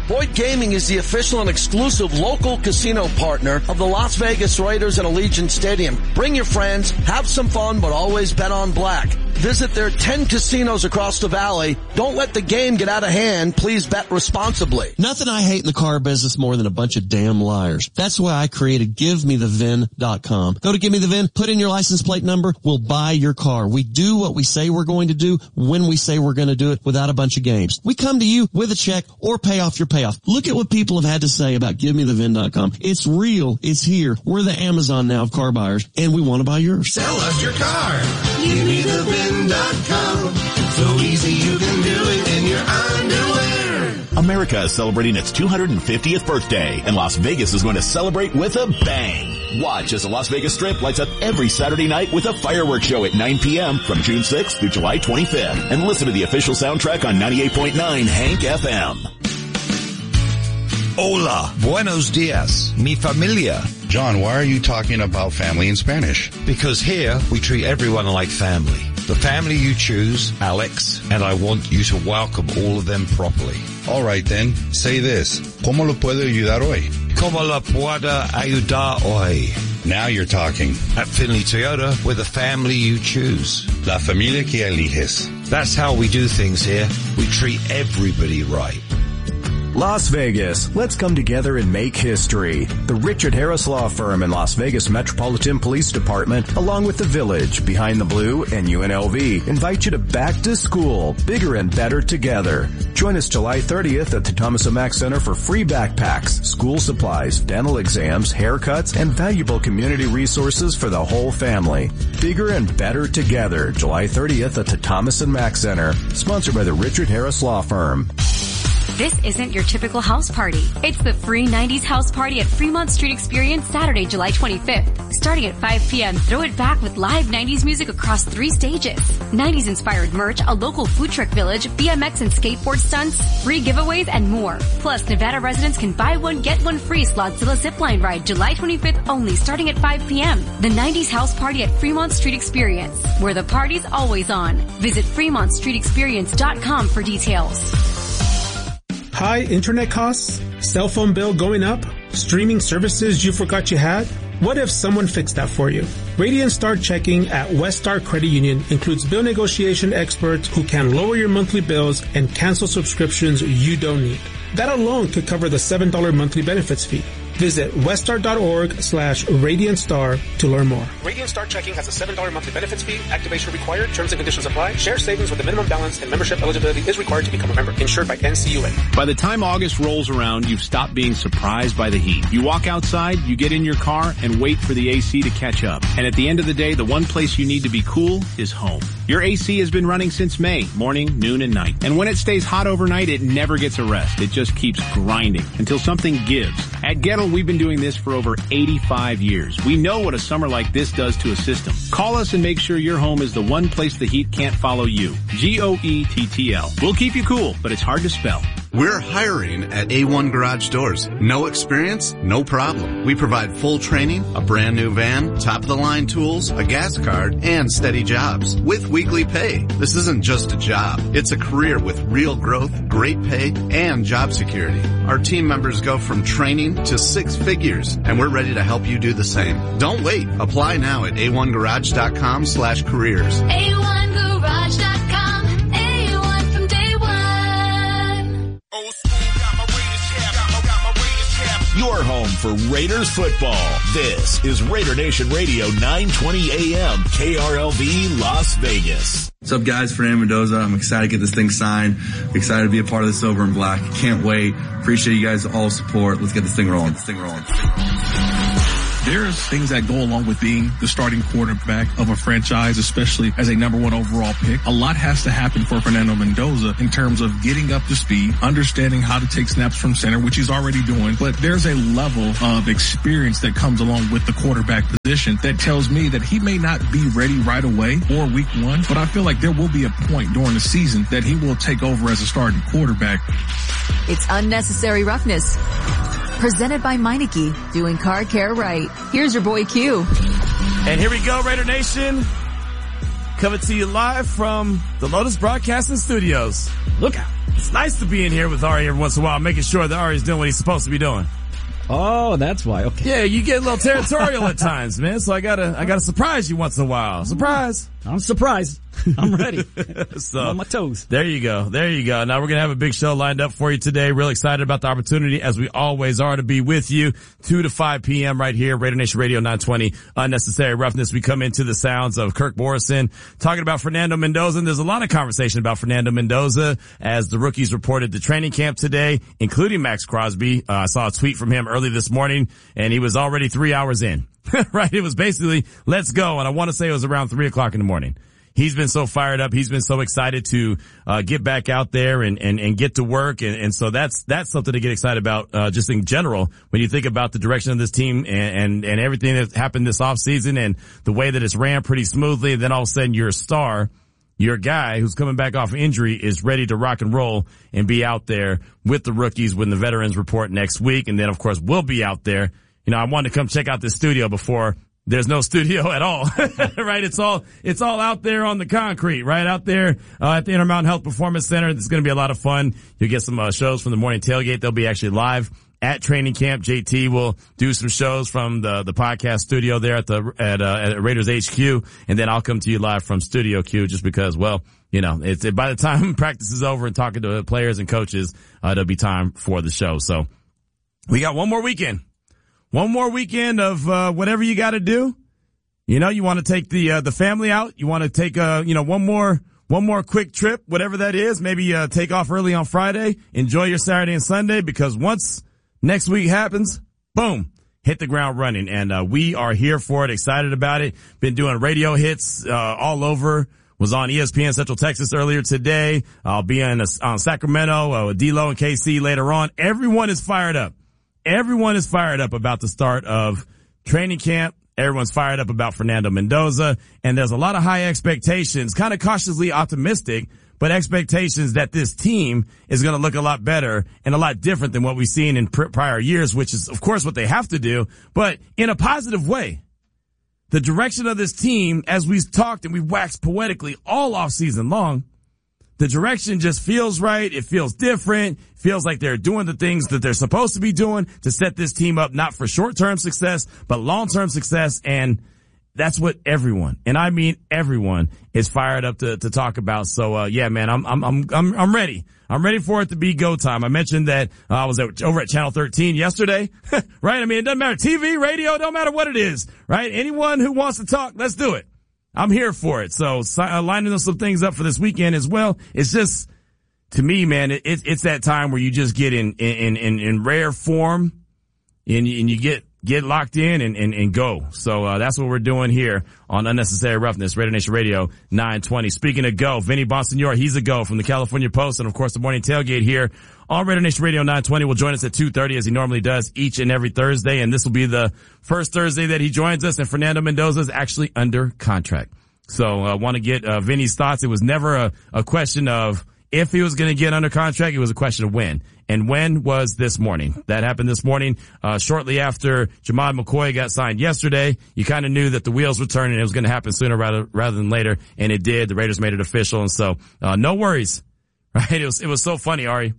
Boyd Gaming is the official and exclusive local casino partner of the Las Vegas Raiders and Allegiant Stadium. Bring your friends, have some fun, but always bet on black. Visit their 10 casinos across the valley. Don't let the game get out of hand. Please bet responsibly. Nothing I hate in the car business more than a bunch of damn liars. That's why I created GiveMeTheVIN.com. Go to Give Me the VIN, put in your license plate number, we'll buy your car. We do what we say we're going to do when we say we're going to do it without a bunch of games. We come to you with a check or pay off your payoff. Look at what people have had to say about GiveMeTheVIN.com. It's real. It's here. We're the Amazon now of car buyers, and we want to buy yours. Sell us your car. GiveMeTheVIN.com. So easy you can do it in your underwear. America is celebrating its 250th birthday, and Las Vegas is going to celebrate with a bang. Watch as the Las Vegas Strip lights up every Saturday night with a fireworks show at 9 p.m. from June 6th through July 25th. And listen to the official soundtrack on 98.9 Hank FM. Hola, buenos dias, mi familia. John, why are you talking about family in Spanish? Because here we treat everyone like family. The family you choose, Alex, and I want you to welcome all of them properly. All right then, say this. ¿Cómo lo puedo ayudar hoy? ¿Cómo la puedo ayudar hoy? Now you're talking. At Finley Toyota, we're the family you choose. La familia que eliges. That's how we do things here. We treat everybody right. Las Vegas, let's come together and make history. The Richard Harris Law Firm and Las Vegas Metropolitan Police Department, along with the Village, Behind the Blue, and UNLV, invite you to Back to School, bigger and better together. Join us July 30th at the Thomas & Mack Center for free backpacks, school supplies, dental exams, haircuts, and valuable community resources for the whole family. Bigger and better together, July 30th at the Thomas & Mack Center, sponsored by the Richard Harris Law Firm. This isn't your typical house party. It's the free 90s house party at Fremont Street Experience Saturday, July 25th. Starting at 5 p.m., throw it back with live 90s music across 3 stages. 90s inspired merch, a local food truck village, BMX and skateboard stunts, free giveaways, and more. Plus, Nevada residents can buy one, get one free Slotzilla zipline ride July 25th only, starting at 5 p.m. The 90s house party at Fremont Street Experience, where the party's always on. Visit FremontStreetExperience.com for details. High internet costs? Cell phone bill going up? Streaming services you forgot you had? What if someone fixed that for you? Radiant Star Checking at West Star Credit Union includes bill negotiation experts who can lower your monthly bills and cancel subscriptions you don't need. That alone could cover the $7 monthly benefits fee. Visit weststar.org/RadiantStar to learn more. Radiant Star Checking has a $7 monthly benefits fee. Activation required. Terms and conditions apply. Share savings with a minimum balance and membership eligibility is required to become a member. Insured by NCUA. By the time August rolls around, you've stopped being surprised by the heat. You walk outside, you get in your car, and wait for the AC to catch up. And at the end of the day, the one place you need to be cool is home. Your AC has been running since May, morning, noon, and night. And when it stays hot overnight, it never gets a rest. It just keeps grinding until something gives. At Gettle, we've been doing this for over 85 years. We know what a summer like this does to a system. Call us and make sure your home is the one place the heat can't follow you. GOETTL. We'll keep you cool, but it's hard to spell. We're hiring at A1 Garage Doors. No experience? No problem. We provide full training, a brand new van, top-of-the-line tools, a gas card, and steady jobs with weekly pay. This isn't just a job. It's a career with real growth, great pay, and job security. Our team members go from training to 6 figures, and we're ready to help you do the same. Don't wait. Apply now at a1garage.com/careers. A1garage.com. A1 from day one. Your home for Raiders football. This is Raider Nation Radio 920 AM KRLV Las Vegas. What's up, guys? Fernando Mendoza. I'm excited to get this thing signed. Excited to be a part of the Silver and Black. Can't wait. Appreciate you guys' all support. Let's get this thing rolling. There's things that go along with being the starting quarterback of a franchise, especially as a number 1 overall pick. A lot has to happen for Fernando Mendoza in terms of getting up to speed, understanding how to take snaps from center, which he's already doing. But there's a level of experience that comes along with the quarterback position that tells me that he may not be ready right away or week 1, but I feel like there will be a point during the season that he will take over as a starting quarterback. It's Unnecessary Roughness. Presented by Meineke, doing car care right. Here's your boy Q. And here we go, Raider Nation. coming to you live from the Lotus Broadcasting Studios. Look out. It's nice to be in here with Ari every once in a while, making sure that Ari's doing what he's supposed to be doing. Oh, that's why. Okay. Yeah, you get a little territorial at times, man. So I gotta surprise you once in a while. Surprise. I'm surprised. I'm ready. So, I'm on my toes. There you go. Now we're going to have a big show lined up for you today. Real excited about the opportunity, as we always are, to be with you 2 to 5 p.m. right here, Raider Nation Radio 920. Unnecessary Roughness. We come into the sounds of Kirk Morrison talking about Fernando Mendoza. And there's a lot of conversation about Fernando Mendoza as the rookies reported to training camp today, including Max Crosby. I saw a tweet from him early this morning, and he was already 3 hours in. Right? It was basically, let's go. And I want to say it was around 3 o'clock in the morning. He's been so fired up. He's been so excited to get back out there and get to work. And so that's something to get excited about, just in general, when you think about the direction of this team and everything that's happened this offseason and the way that it's ran pretty smoothly. And then all of a sudden your star, your guy who's coming back off injury, is ready to rock and roll and be out there with the rookies when the veterans report next week. And then, of course, we'll be out there. You know, I wanted to come check out this studio before. There's no studio at all, right? It's all out there on the concrete, right? Out there, at the Intermountain Health Performance Center. It's going to be a lot of fun. You'll get some, shows from the morning tailgate. They'll be actually live at training camp. JT will do some shows from the podcast studio there at Raiders HQ. And then I'll come to you live from Studio Q, just because, well, you know, by the time practice is over and talking to players and coaches, there'll be time for the show. So we got one more weekend. One more weekend of whatever you got to do. You know, you want to take the family out. You want to take one more quick trip, whatever that is. Maybe take off early on Friday. Enjoy your Saturday and Sunday, because once next week happens, boom, hit the ground running. And we are here for it, excited about it. Been doing radio hits all over. Was on ESPN Central Texas earlier today. I'll be on Sacramento with D-Lo and KC later on. Everyone is fired up. Everyone is fired up about the start of training camp. Everyone's fired up about Fernando Mendoza. And there's a lot of high expectations, kind of cautiously optimistic, but expectations that this team is going to look a lot better and a lot different than what we've seen in prior years, which is, of course, what they have to do, but in a positive way. The direction of this team, as we've talked and we've waxed poetically all off season long, the direction just feels right. It feels different. Feels like they're doing the things that they're supposed to be doing to set this team up, not for short-term success, but long-term success. And that's what everyone, and I mean everyone, is fired up to talk about. So, yeah, man, I'm ready. I'm ready for it to be go time. I mentioned that I was over at Channel 13 yesterday, right? I mean, it doesn't matter. TV, radio, don't matter what it is, right? Anyone who wants to talk, let's do it. I'm here for it. So lining some things up for this weekend as well. It's just, to me, man, it's that time where you just get in rare form and you get locked in and go. So, that's what we're doing here on Unnecessary Roughness, Raider Nation Radio 920. Speaking of go, Vinny Bonsignore, he's a go from the California Post. And of course, the morning tailgate here on Raider Nation Radio 920 will join us at 2:30 as he normally does each and every Thursday. And this will be the first Thursday that he joins us, and Fernando Mendoza is actually under contract. So I want to get Vinny's thoughts. It was never a question of if he was going to get under contract. It was a question of when. And when was this morning. That happened this morning, shortly after Jamad McCoy got signed yesterday. You kind of knew that the wheels were turning. It was going to happen sooner rather than later. And it did. The Raiders made it official. And so, no worries. Right? It was so funny, Ari.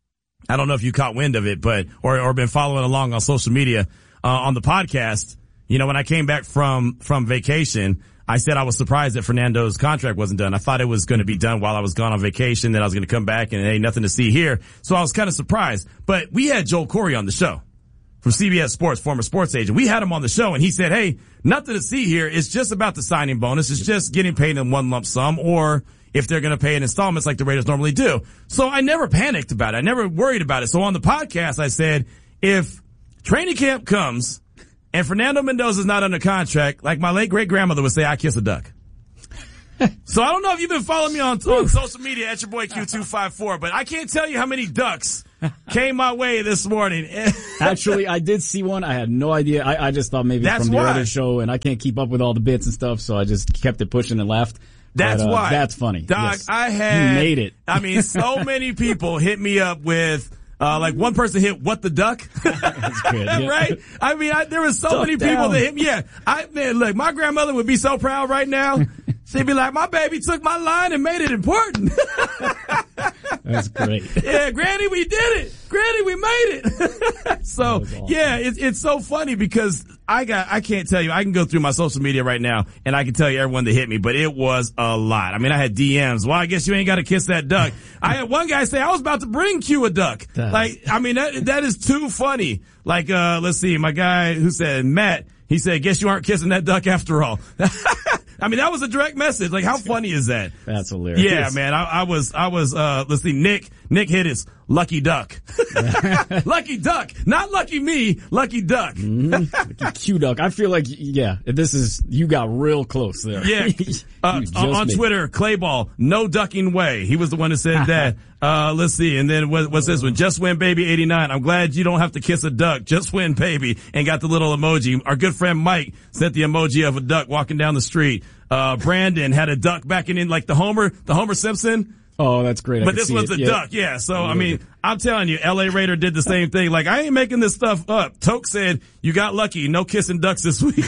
I don't know if you caught wind of it, but, or been following along on social media, on the podcast. You know, when I came back from vacation, I said I was surprised that Fernando's contract wasn't done. I thought it was going to be done while I was gone on vacation, then I was going to come back and ain't nothing to see here. So I was kind of surprised. But we had Joel Corey on the show from CBS Sports, former sports agent. We had him on the show and he said, hey, nothing to see here. It's just about the signing bonus. It's just getting paid in one lump sum, or if they're going to pay in installments like the Raiders normally do. So I never panicked about it. I never worried about it. So on the podcast, I said, if training camp comes and Fernando Mendoza is not under contract, like my late great-grandmother would say, I kiss a duck. So I don't know if you've been following me on social media at your boy Q254, but I can't tell you how many ducks came my way this morning. Actually, I did see one. I had no idea. I just thought maybe it's from the other show, and I can't keep up with all the bits and stuff, so I just kept it pushing and laughed. That's why. That's funny. Doc, yes. You made it. I mean, so many people hit me up with, like one person hit what the duck. That's good. Yeah. Right? I mean, there were so many people that hit me. Yeah. Man, look, my grandmother would be so proud right now. She'd be like, my baby took my line and made it important. That's great. Yeah, Granny, we did it. Granny, we made it. So, awesome. Yeah, it's so funny because I can't tell you, I can go through my social media right now and I can tell you everyone that hit me, but it was a lot. I mean, I had DMs. Well, I guess you ain't got to kiss that duck. I had one guy say, I was about to bring Q a duck. Like, I mean, that is too funny. Like, let's see, my guy who said, Matt, he said, guess you aren't kissing that duck after all. I mean, that was a direct message. Like, how funny is that? That's hilarious. Yeah, man. I was, let's see, Nick hit his lucky duck. Lucky duck. Not lucky me, lucky duck. Lucky Q duck. I feel like, yeah, you got real close there. Yeah. On Twitter, Clayball, no ducking way. He was the one that said that. Let's see. And then what's this one? Just win baby 89. I'm glad you don't have to kiss a duck. Just win baby. And got the little emoji. Our good friend Mike sent the emoji of a duck walking down the street. Brandon had a duck backing in like the Homer Simpson. Oh, that's great. But this was a duck, yeah. So, I mean, I'm telling you, LA Raider did the same thing. Like, I ain't making this stuff up. Toke said, you got lucky. No kissing ducks this week.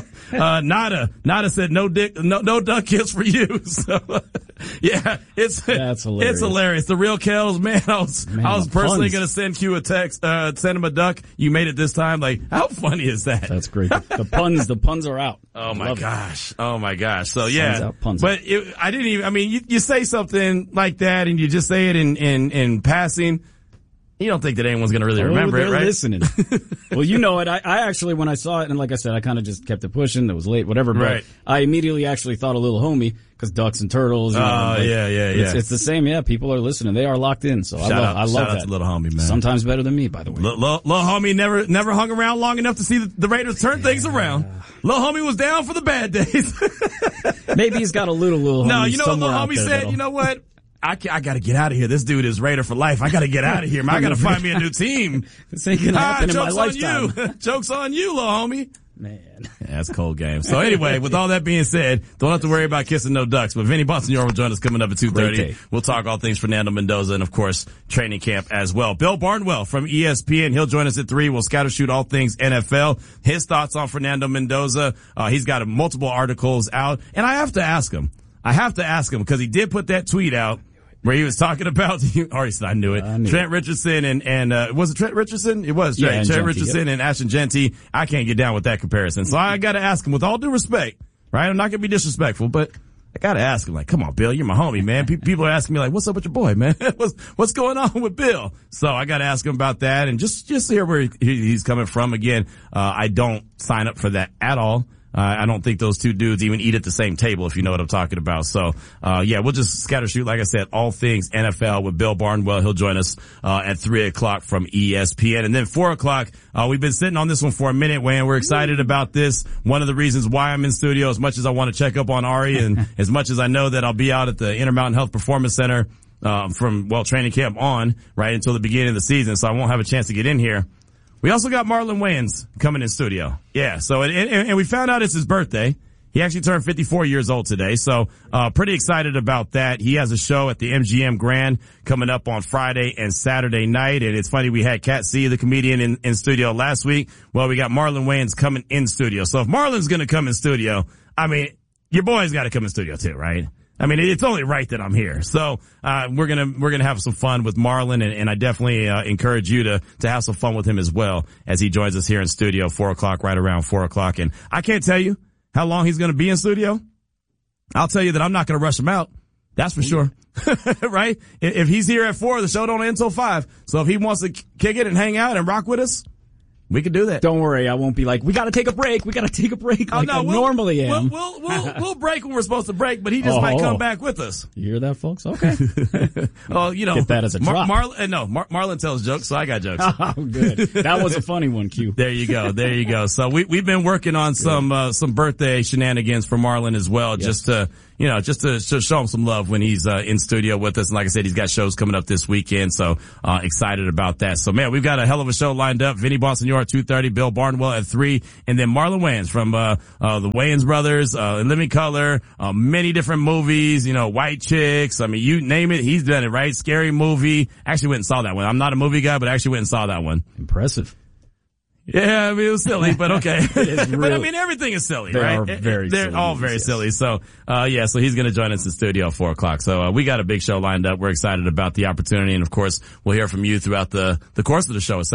Nada said, no duck kiss for you. So, yeah, that's hilarious. It's hilarious. The real Kells, man, I was personally going to send Q a text, send him a duck. You made it this time. Like, how funny is that? That's great. The puns are out. Oh my gosh. Oh my gosh. So yeah, but I didn't even, I mean, you say something like that and you just say it in passing. You don't think that anyone's going to really remember it, right? They're listening. Well, you know it. I actually, when I saw it, and like I said, I kind of just kept it pushing. It was late, whatever. But right. I immediately actually thought of Little Homie because ducks and turtles. Yeah. It's the same. Yeah, people are listening. They are locked in. So I love shout that. Out to Little Homie, man. Sometimes better than me, by the way. Little Homie never hung around long enough to see the Raiders turn things around. Little Homie was down for the bad days. Maybe he's got a little Homie. No, you know what Little Homie said? Though. You know what? I got to get out of here. This dude is Raider for life. I got to get out of here, man. I got to find me a new team. This ain't gonna happen in my lifetime. Joke's on you. Joke's on you, little homie. Man. Yeah, that's a cold game. So anyway, with all that being said, don't have to worry about kissing no ducks. But Vinny Bonsignore will join us coming up at 2:30. We'll talk all things Fernando Mendoza and, of course, training camp as well. Bill Barnwell from ESPN. He'll join us at 3. We'll scatter shoot all things NFL. His thoughts on Fernando Mendoza. He's got multiple articles out. And I have to ask him because he did put that tweet out where he was talking about, I knew it. Trent Richardson and was it Trent Richardson? It was Trent Richardson and Ashton Genty. I can't get down with that comparison. So I gotta ask him with all due respect, right? I'm not gonna be disrespectful, but I gotta ask him, like, come on, Bill, you're my homie, man. People are asking me like, what's up with your boy, man? What's going on with Bill? So I gotta ask him about that and just hear where he's coming from. Again, I don't sign up for that at all. I don't think those two dudes even eat at the same table, if you know what I'm talking about. So, yeah, we'll just scatter shoot, like I said, all things NFL with Bill Barnwell. He'll join us, at 3:00 from ESPN. And then 4:00, we've been sitting on this one for a minute, Wayne. We're excited about this. One of the reasons why I'm in studio, as much as I want to check up on Ari and as much as I know that I'll be out at the Intermountain Health Performance Center, from training camp on, right, until the beginning of the season. So I won't have a chance to get in here. We also got Marlon Wayans coming in studio. Yeah, so, and we found out it's his birthday. He actually turned 54 years old today, so, pretty excited about that. He has a show at the MGM Grand coming up on Friday and Saturday night, and it's funny, we had Cat C, the comedian, in studio last week. Well, we got Marlon Wayans coming in studio. So if Marlon's gonna come in studio, I mean, your boy's gotta come in studio too, right? I mean, it's only right that I'm here. So, we're gonna have some fun with Marlon, and I definitely, encourage you to have some fun with him as well as he joins us here in studio, 4:00, right around 4:00. And I can't tell you how long he's gonna be in studio. I'll tell you that I'm not gonna rush him out. That's for sure. Right? If he's here at 4, the show don't end until 5. So if he wants to kick it and hang out and rock with us, we could do that. Don't worry, I won't be like, we gotta take a break. Like I normally am. We'll break when we're supposed to break, but he just might come back with us. You hear that, folks? Okay. Well, you know. Get that as a drop. Marlon tells jokes, so I got jokes. Oh, good. That was a funny one, Q. There you go. So we've been working on some birthday shenanigans for Marlon as well, yes. just to show him some love when he's in studio with us. And like I said, he's got shows coming up this weekend, so excited about that. So man, we've got a hell of a show lined up. Vinny Bonsignore at 2:30, Bill Barnwell at 3, and then Marlon Wayans from the Wayans brothers, In Living Color, many different movies, White Chicks. I mean, you name it, he's done it, right? Scary Movie. Actually went and saw that one. I'm not a movie guy, but I actually went and saw that one. Impressive. Yeah, I mean, it was silly, but okay. It is But really- I mean, everything is silly, They right? are very They're silly all movies, very yes. silly. So, so he's going to join us in studio at 4:00. So, we got a big show lined up. We're excited about the opportunity. And of course, we'll hear from you throughout the course of the show at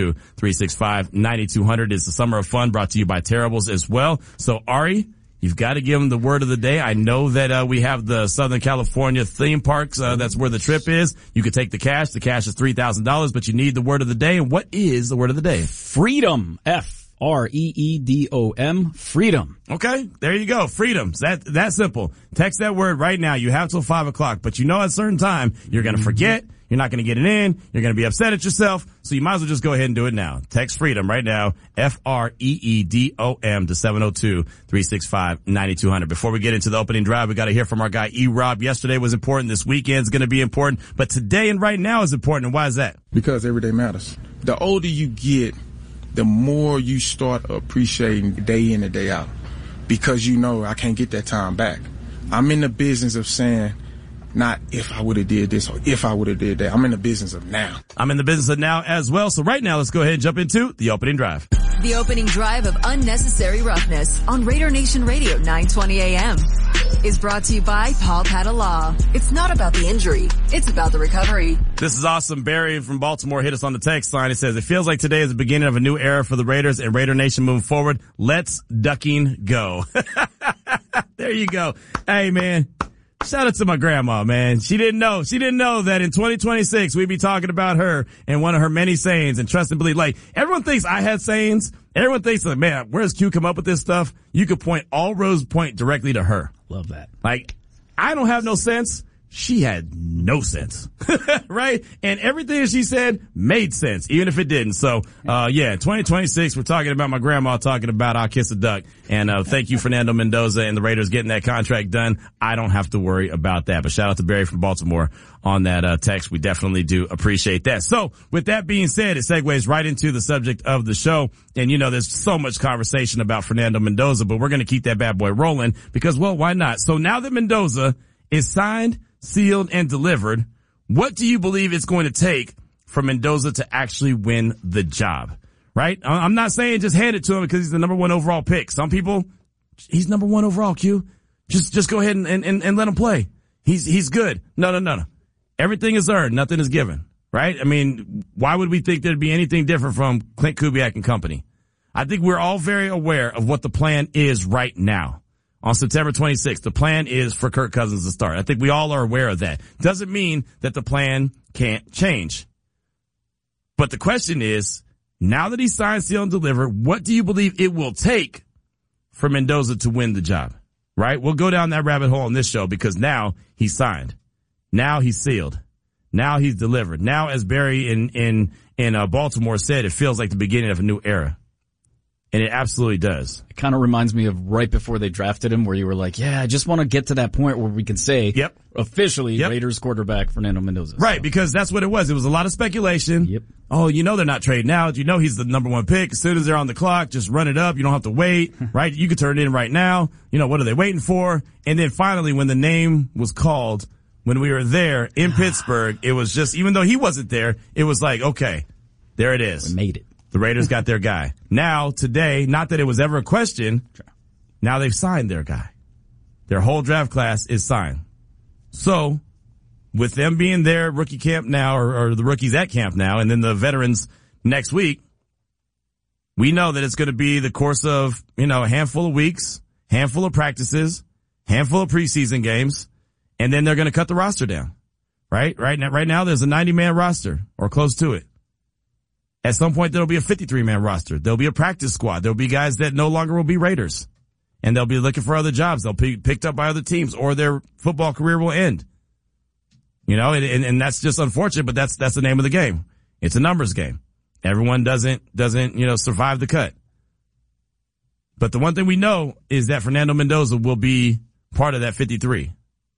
702-365-9200. It's the Summer of Fun brought to you by Terribles as well. So, Ari, you've got to give them the word of the day. I know that we have the Southern California theme parks. That's where the trip is. You could take the cash. The cash is $3,000, but you need the word of the day. And what is the word of the day? Freedom. Freedom. Freedom. Okay, there you go. Freedoms. That simple. Text that word right now. You have till 5:00, but you know at a certain time you're going to forget. You're not going to get it in. You're going to be upset at yourself. So you might as well just go ahead and do it now. Text freedom right now. FREEDOM to 702-365-9200. Before we get into the opening drive, we got to hear from our guy E-Rob. Yesterday was important. This weekend's going to be important, but today and right now is important. And why is that? Because every day matters. The older you get, the more you start appreciating day in and day out. Because you know I can't get that time back. I'm in the business of saying, not if I would have did this or if I would have did that. I'm in the business of now. I'm in the business of now as well. So right now, let's go ahead and jump into the opening drive. The opening drive of Unnecessary Roughness on Raider Nation Radio 920 AM is brought to you by Paul Patta Law. It's not about the injury. It's about the recovery. This is awesome. Barry from Baltimore hit us on the text line. It says, it feels like today is the beginning of a new era for the Raiders and Raider Nation moving forward. Let's ducking go. There you go. Hey, man. Shout out to my grandma, man. She didn't know that in 2026 we'd be talking about her and one of her many sayings and trust and believe. Like, everyone thinks I had sayings. Everyone thinks like, man, where's Q come up with this stuff? You could point, all roads point directly to her. Love that. Like, I don't have no sense. She had no sense. Right? And everything that she said made sense, even if it didn't. So, 2026, we're talking about my grandma talking about I'll kiss a duck. And, thank you, Fernando Mendoza and the Raiders getting that contract done. I don't have to worry about that. But shout out to Barry from Baltimore on that, text. We definitely do appreciate that. So, with that being said, it segues right into the subject of the show. And there's so much conversation about Fernando Mendoza, but we're going to keep that bad boy rolling because, well, why not? So now that Mendoza is signed, sealed, and delivered, what do you believe it's going to take for Mendoza to actually win the job? Right? I'm not saying just hand it to him because he's the number 1 overall pick. Some people, he's number 1 overall, Q. Just go ahead and let him play. He's good. No. Everything is earned. Nothing is given. Right? I mean, why would we think there'd be anything different from Clint Kubiak and company? I think we're all very aware of what the plan is right now. On September 26th, the plan is for Kirk Cousins to start. I think we all are aware of that. Doesn't mean that the plan can't change. But the question is, now that he's signed, sealed, and delivered, what do you believe it will take for Mendoza to win the job? Right? We'll go down that rabbit hole on this show because now he's signed. Now he's sealed. Now he's delivered. Now, as Barry in Baltimore said, it feels like the beginning of a new era. And it absolutely does. It kind of reminds me of right before they drafted him where you were like, yeah, I just want to get to that point where we can say officially Raiders quarterback Fernando Mendoza. Right, because that's what it was. It was a lot of speculation. Yep. Oh, they're not trading out. He's the number 1 pick. As soon as they're on the clock, just run it up. You don't have to wait, right? You could turn it in right now. What are they waiting for? And then finally, when the name was called, when we were there in Pittsburgh, it was just, even though he wasn't there, it was like, okay, there it is. We made it. The Raiders got their guy. Now, today, not that it was ever a question, now they've signed their guy. Their whole draft class is signed. So, with them being there, rookie camp now, or the rookies at camp now, and then the veterans next week, we know that it's going to be the course of, a handful of weeks, handful of practices, handful of preseason games, and then they're going to cut the roster down. Right? Right now, there's a 90-man roster, or close to it. At some point, there'll be a 53-man roster. There'll be a practice squad. There'll be guys that no longer will be Raiders. And they'll be looking for other jobs. They'll be picked up by other teams or their football career will end. And that's just unfortunate, but that's the name of the game. It's a numbers game. Everyone doesn't, survive the cut. But the one thing we know is that Fernando Mendoza will be part of that 53.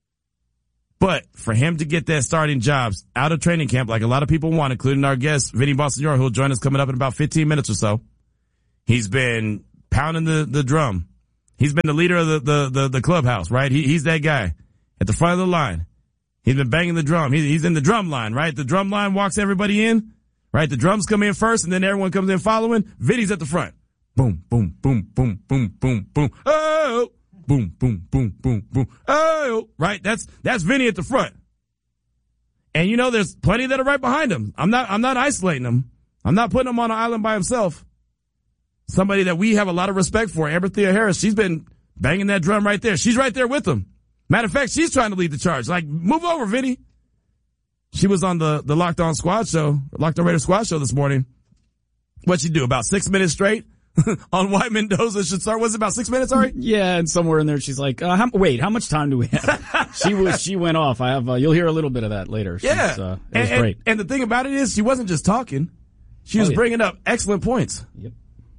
But for him to get that starting jobs out of training camp, like a lot of people want, including our guest, Vinny Bonsignore, who will join us coming up in about 15 minutes or so. He's been pounding the drum. He's been the leader of the clubhouse, right? He's that guy at the front of the line. He's been banging the drum. He's in the drum line, right? The drum line walks everybody in, right? The drums come in first and then everyone comes in following. Vinny's at the front. Boom, boom, boom, boom, boom, boom, boom. Oh, boom, boom, boom, boom, boom. Oh, right? That's Vinny at the front. And you know, there's plenty that are right behind him. I'm not isolating him. I'm not putting him on an island by himself. Somebody that we have a lot of respect for, Amber Thea Harris, she's been banging that drum right there. She's right there with him. Matter of fact, she's trying to lead the charge. Like, move over, Vinny. She was on the Locked On Squad show, Locked On Raiders Squad show this morning. What'd she do? About 6 minutes straight on why Mendoza should start? Was it about 6 minutes, Ari? Yeah, and somewhere in there she's like, how much time do we have? She went off. I have, you'll hear a little bit of that later. Yeah. It was great. And the thing about it is she wasn't just talking. She was bringing up excellent points. Yep.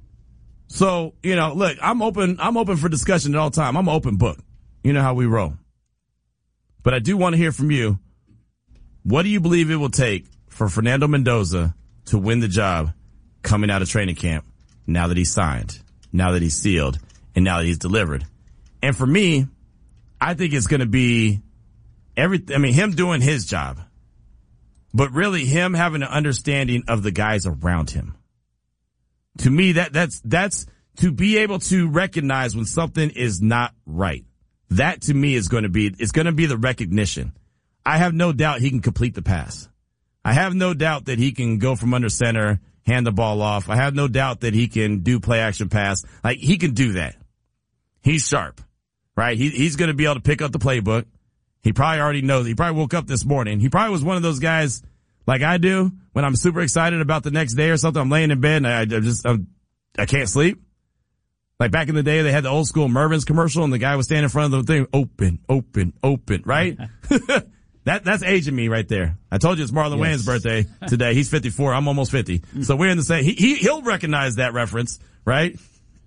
So, you know, look, I'm open for discussion at all time. I'm an open book. You know how we roll. But I do want to hear from you. What do you believe it will take for Fernando Mendoza to win the job coming out of training camp now that he's signed, now that he's sealed, and now that he's delivered? And for me, I think it's going to be him doing his job, but really him having an understanding of the guys around him. To me, that's to be able to recognize when something is not right. That to me is going to be the recognition. I have no doubt he can complete the pass. I have no doubt that he can go from under center, hand the ball off. I have no doubt that he can do play action pass. Like, he can do that. He's sharp, right? He's going to be able to pick up the playbook. He probably already knows. He probably woke up this morning. He probably was one of those guys like I do when I'm super excited about the next day or something. I'm laying in bed and I can't sleep. Like back in the day, they had the old school Mervin's commercial and the guy was standing in front of the thing, open, open, open, right? That's aging me right there. I told you it's Marlon Wayne's birthday today. He's 54. I'm almost 50. So we're in the same, he'll recognize that reference, right?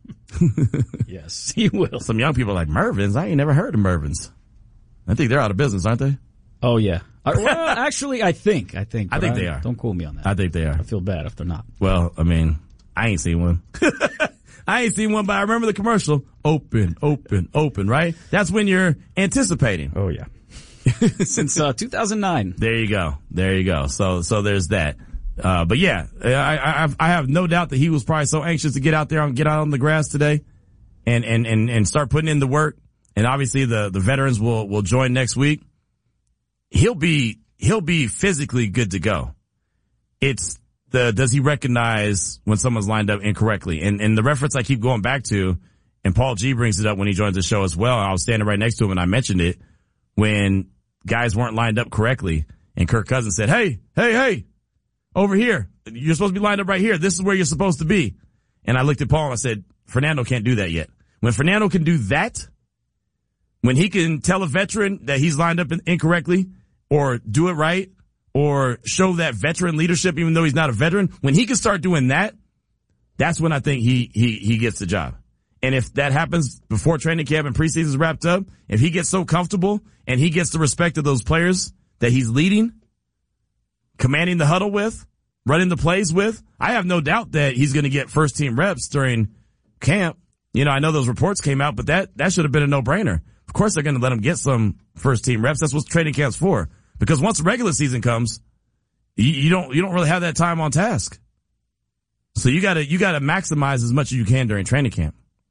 Yes, he will. Some young people are like, Mervin's? I ain't never heard of Mervin's. I think they're out of business, aren't they? Oh yeah. Well, actually, I think they are. Don't quote me on that. I think they are. I feel bad if they're not. Well, I mean, I ain't seen one. I ain't seen one, but I remember the commercial. Open, open, open, right? That's when you're anticipating. Oh, yeah. Since 2009. There you go. So there's that. But yeah, I have no doubt that he was probably so anxious to get out on the grass today and start putting in the work. And obviously the veterans will join next week. He'll be physically good to go. It's does he recognize when someone's lined up incorrectly? And the reference I keep going back to, and Paul G brings it up when he joins the show as well. I was standing right next to him and I mentioned it when guys weren't lined up correctly and Kirk Cousins said, hey, over here. You're supposed to be lined up right here. This is where you're supposed to be. And I looked at Paul and I said, Fernando can't do that yet. When Fernando can do that, when he can tell a veteran that he's lined up incorrectly or do it right, or show that veteran leadership even though he's not a veteran, when he can start doing that, that's when I think he gets the job. And if that happens before training camp and preseason's wrapped up, if he gets so comfortable and he gets the respect of those players that he's leading, commanding the huddle with, running the plays with, I have no doubt that he's going to get first team reps during camp. You know, I know those reports came out, but that should have been a no-brainer. Of course they're going to let him get some first team reps. That's what training camp's for. Because once the regular season comes, you don't really have that time on task. So you gotta maximize as much as you can during training camp.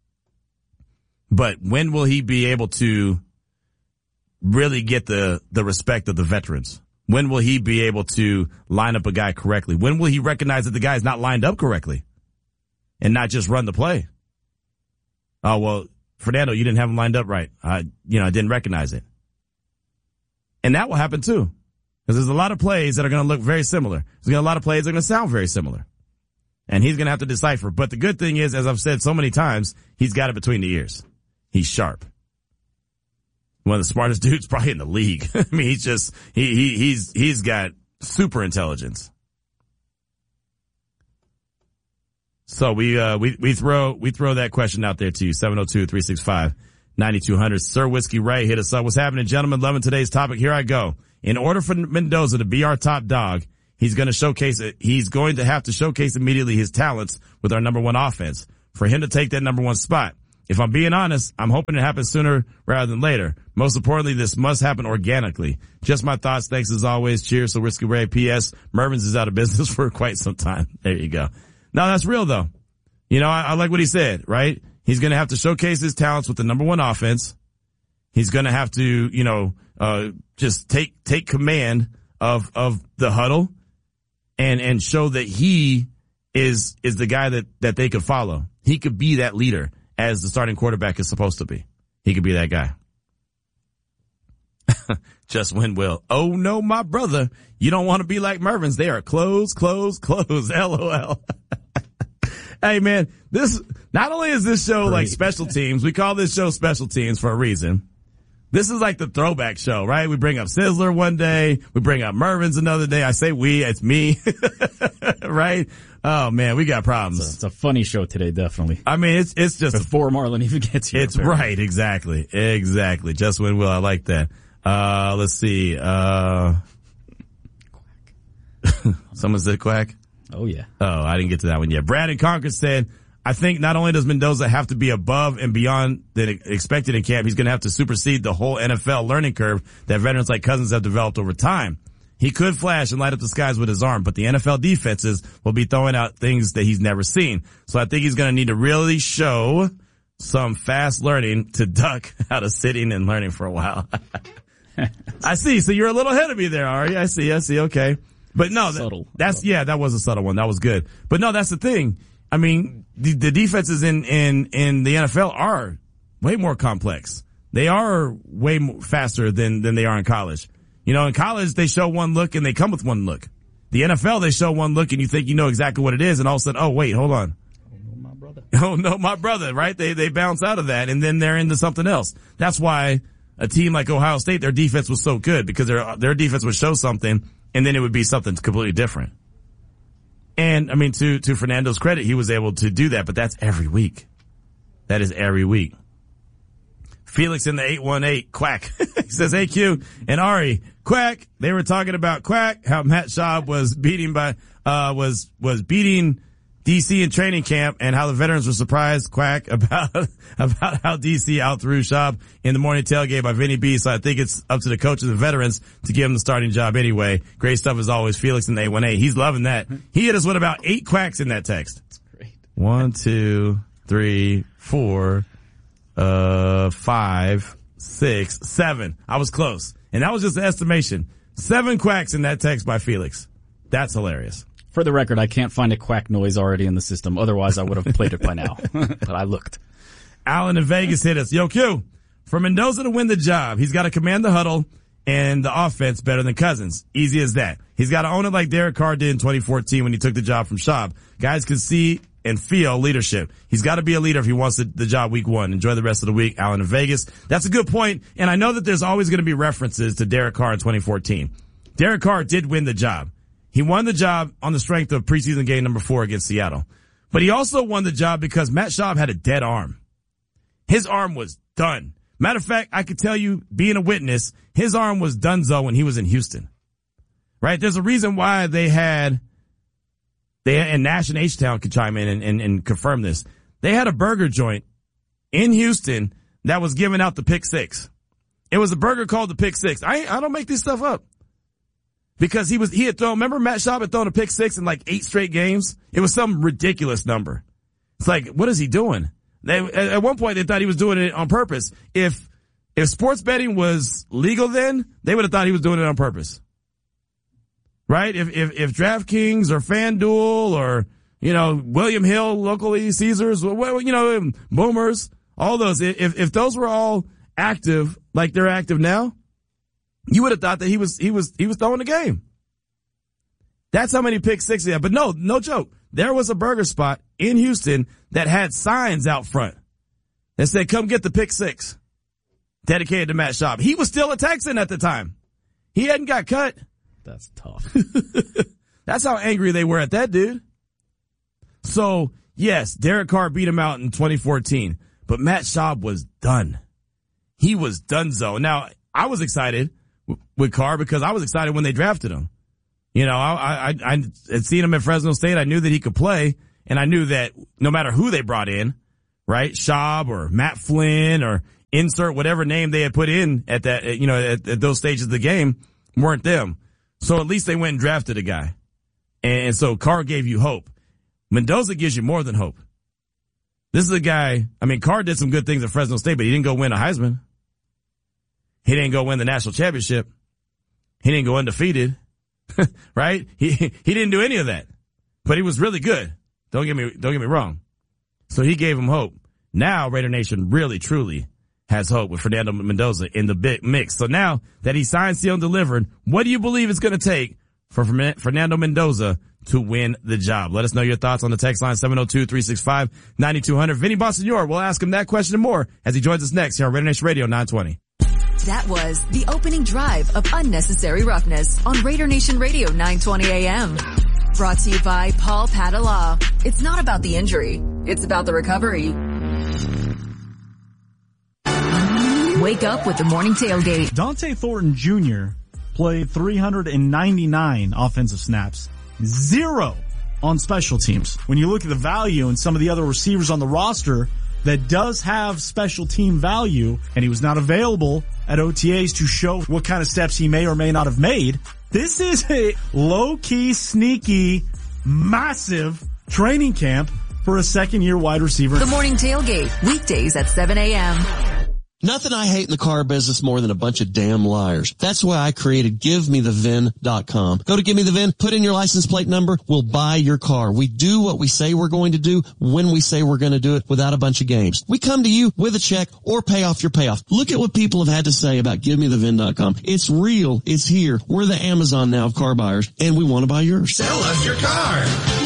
But when will he be able to really get the respect of the veterans? When will he be able to line up a guy correctly? When will he recognize that the guy is not lined up correctly and not just run the play? Oh, well, Fernando, you didn't have him lined up right. I didn't recognize it. And that will happen too. Because there's a lot of plays that are going to look very similar. There's going to be a lot of plays that are going to sound very similar. And he's going to have to decipher. But the good thing is, as I've said so many times, he's got it between the ears. He's sharp. One of the smartest dudes probably in the league. I mean, he's got super intelligence. So we throw that question out there to you. 702-365-9200. Sir Whiskey Ray, hit us up. What's happening, gentlemen? Loving today's topic. Here I go. In order for Mendoza to be our top dog, he's going to showcase it. He's going to have to showcase immediately his talents with our number one offense. For him to take that number one spot, If I'm being honest, I'm hoping it happens sooner rather than later. Most importantly, this must happen organically. Just my thoughts. Thanks as always. Cheers. So Whiskey Ray. P.S. Mervyn's is out of business for quite some time. There you go. No, that's real though. You know, I like what he said, right? He's going to have to showcase his talents with the number one offense. He's going to have to, you know, just take command of the huddle and show that he is the guy that they could follow. He could be that leader as the starting quarterback is supposed to be. He could be that guy. Just win will. Oh no, my brother. You don't want to be like Mervyn's. They are close. LOL. Hey man, not only is this show like special teams, we call this show special teams for a reason. This is like the throwback show, right? We bring up Sizzler one day. We bring up Mervyn's another day. I say we, it's me. Right? Oh man, we got problems. It's a funny show today, definitely. I mean, it's just before Marlon even gets here. It's apparently. Right, exactly. Just win will. I like that. Let's see. Someone said quack. Oh yeah. Oh, I didn't get to that one yet. Brad in Concord said, I think not only does Mendoza have to be above and beyond than expected in camp, he's going to have to supersede the whole NFL learning curve that veterans like Cousins have developed over time. He could flash and light up the skies with his arm, but the NFL defenses will be throwing out things that he's never seen. So I think he's going to need to really show some fast learning to duck out of sitting and learning for a while. I see. So you're a little ahead of me there, Ari. I see. Okay. But no, that was a subtle one. That was good. But no, that's the thing. I mean, the defenses in the NFL are way more complex. They are way more faster than they are in college. You know, in college, they show one look and they come with one look. The NFL, they show one look and you think you know exactly what it is, and all of a sudden, oh wait, hold on. Oh no, my brother, right? They bounce out of that and then they're into something else. That's why a team like Ohio State, their defense was so good, because their defense would show something and then it would be something completely different. And I mean, to Fernando's credit, he was able to do that, but that's every week. That is every week. Felix in the 818, quack. He says, hey Q and Ari, quack. They were talking about quack, how Matt Schaub was beating DC in training camp, and how the veterans were surprised, quack, about how DC outthrew Schaub in the morning tailgate by Vinny B. So I think it's up to the coach of the veterans to give him the starting job anyway. Great stuff as always. Felix in the 818. He's loving that. He hit us with about 8 quacks in that text. That's great. 1, 2, 3, 4, 5, 6, 7. I was close. And that was just an estimation. 7 quacks in that text by Felix. That's hilarious. For the record, I can't find a quack noise already in the system. Otherwise, I would have played it by now. But I looked. Alan in Vegas hit us. Yo, Q, for Mendoza to win the job, he's got to command the huddle and the offense better than Cousins. Easy as that. He's got to own it like Derek Carr did in 2014 when he took the job from Schaub. Guys can see and feel leadership. He's got to be a leader if he wants the job week 1. Enjoy the rest of the week. Alan in Vegas. That's a good point. And I know that there's always going to be references to Derek Carr in 2014. Derek Carr did win the job. He won the job on the strength of preseason game number 4 against Seattle. But he also won the job because Matt Schaub had a dead arm. His arm was done. Matter of fact, I could tell you, being a witness, his arm was donezo when he was in Houston. Right? There's a reason why they had, and Nash and H-Town could chime in and confirm this. They had a burger joint in Houston that was giving out the Pick 6. It was a burger called the Pick 6. I don't make this stuff up. Because he had thrown, remember Matt Schaub had thrown a pick 6 in like 8 straight games? It was some ridiculous number. It's like, what is he doing? At one point they thought he was doing it on purpose. If sports betting was legal then, they would have thought he was doing it on purpose. Right? If DraftKings or FanDuel or, you know, William Hill, locally Caesars, you know, Boomers, all those, if those were all active like they're active now, you would have thought that he was throwing the game. That's how many pick 6 he had. But no joke. There was a burger spot in Houston that had signs out front that said, come get the pick 6. Dedicated to Matt Schaub. He was still a Texan at the time. He hadn't got cut. That's tough. That's how angry they were at that dude. So, yes, Derek Carr beat him out in 2014, but Matt Schaub was done. He was donezo. Now, I was excited with Carr because I was excited when they drafted him. You know, I had seen him at Fresno State. I knew that he could play, and I knew that no matter who they brought in, right? Schaub or Matt Flynn or insert whatever name they had put in at that, at those stages of the game weren't them. So at least they went and drafted a guy. And so Carr gave you hope. Mendoza gives you more than hope. This is a guy, Carr did some good things at Fresno State, but he didn't go win a Heisman. He didn't go win the national championship. He didn't go undefeated, right? He didn't do any of that, but he was really good. Don't get me wrong. So he gave him hope. Now Raider Nation really, truly has hope with Fernando Mendoza in the big mix. So now that he signed, sealed, and delivered, what do you believe it's going to take for Fernando Mendoza to win the job? Let us know your thoughts on the text line 702-365-9200. Vinny Bonsignore, we'll ask him that question and more as he joins us next here on Raider Nation Radio 920. That was the opening drive of Unnecessary Roughness on Raider Nation Radio 920 AM. Brought to you by Paul Padala. It's not about the injury, it's about the recovery. Wake up with the morning tailgate. Dante Thornton Jr. played 399 offensive snaps, 0 on special teams. When you look at the value and some of the other receivers on the roster that does have special team value, and he was not available at OTAs to show what kind of steps he may or may not have made, this is a low-key, sneaky, massive training camp for a second-year wide receiver. The morning tailgate, weekdays at 7 a.m. Nothing I hate in the car business more than a bunch of damn liars. That's why I created GiveMeTheVin.com. Go to Give Me the VIN, put in your license plate number, we'll buy your car. We do what we say we're going to do when we say we're going to do it without a bunch of games. We come to you with a check or pay off your payoff. Look at what people have had to say about GiveMeTheVin.com. It's real. It's here. We're the Amazon now of car buyers, and we want to buy yours. Sell us your car.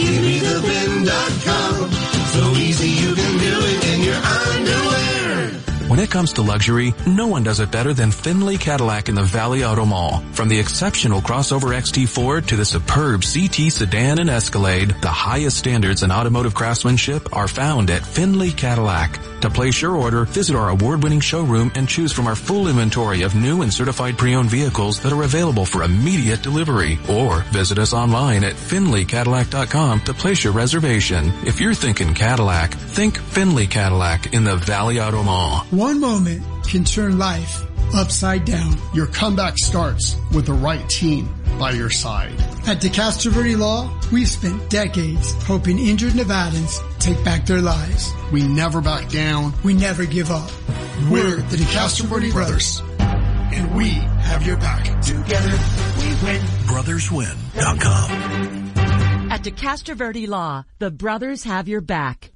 GiveMeTheVin.com. So easy you can do it in your underwear. When it comes to luxury, no one does it better than Findlay Cadillac in the Valley Auto Mall. From the exceptional crossover XT4 to the superb CT sedan and Escalade, the highest standards in automotive craftsmanship are found at Findlay Cadillac. To place your order, visit our award-winning showroom and choose from our full inventory of new and certified pre-owned vehicles that are available for immediate delivery. Or visit us online at FindlayCadillac.com to place your reservation. If you're thinking Cadillac, think Findlay Cadillac in the Valley Auto Mall. One moment can turn life upside down. Your comeback starts with the right team by your side. At DeCastro Verde Law, we've spent decades helping injured Nevadans take back their lives. We never back down. We never give up. We're the DeCastro Verde Brothers, and we have your back. Together, we win. BrothersWin.com. At DeCastro Verde Law, the brothers have your back.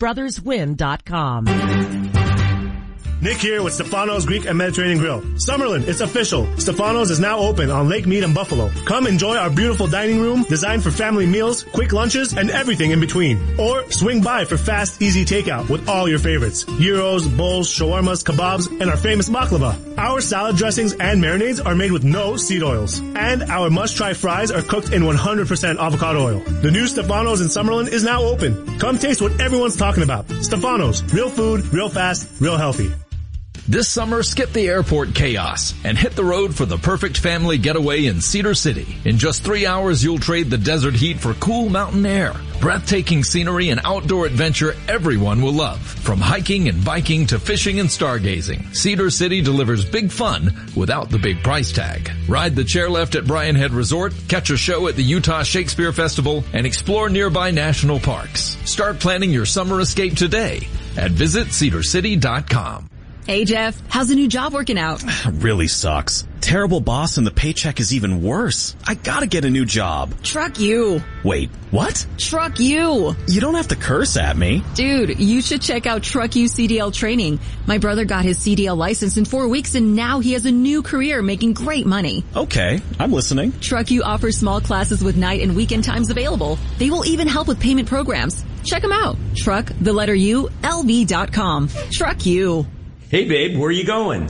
BrothersWin.com. Nick here with Stefano's Greek and Mediterranean Grill. Summerlin, it's official. Stefano's is now open on Lake Mead and Buffalo. Come enjoy our beautiful dining room designed for family meals, quick lunches, and everything in between. Or swing by for fast, easy takeout with all your favorites. Gyros, bowls, shawarmas, kebabs, and our famous baklava. Our salad dressings and marinades are made with no seed oils. And our must-try fries are cooked in 100% avocado oil. The new Stefano's in Summerlin is now open. Come taste what everyone's talking about. Stefano's. Real food, real fast, real healthy. This summer, skip the airport chaos and hit the road for the perfect family getaway in Cedar City. In just 3 hours, you'll trade the desert heat for cool mountain air, breathtaking scenery, and outdoor adventure everyone will love. From hiking and biking to fishing and stargazing, Cedar City delivers big fun without the big price tag. Ride the chairlift at Bryan Head Resort, catch a show at the Utah Shakespeare Festival, and explore nearby national parks. Start planning your summer escape today at visitcedarcity.com. Hey, Jeff, how's the new job working out? Really sucks. Terrible boss and the paycheck is even worse. I gotta get a new job. Truck you. Wait, what? Truck you. You don't have to curse at me. Dude, you should check out Truck You CDL training. My brother got his CDL license in 4 weeks and now he has a new career making great money. Okay, I'm listening. Truck You offers small classes with night and weekend times available. They will even help with payment programs. Check them out. Truck, the letter U, LV.com. Truck You. Hey babe, where are you going?